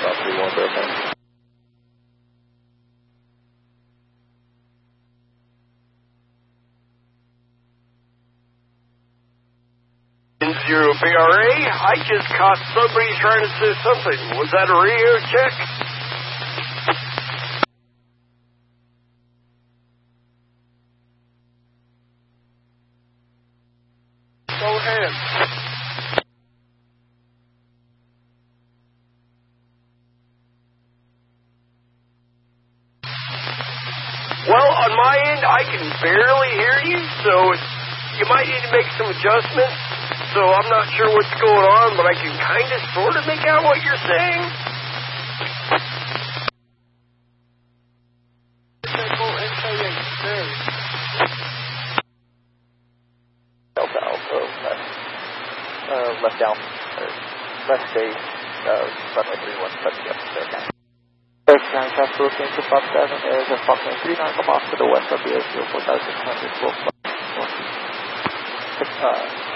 about 31 Brooklyn. Zero BRA, I just caught somebody trying to say something. Was that a radio check? Go ahead. Well, on my end, I can barely hear you, so you might need to make some adjustments. So I'm not sure what's going on, but I can kind of sort of make out what you're saying. Delta Alpha, left down, left stage, runway 31, touching up to there. Aircraft South Brooklyn to Fox 7, there's a Fox 39, come off to the west of the 04600,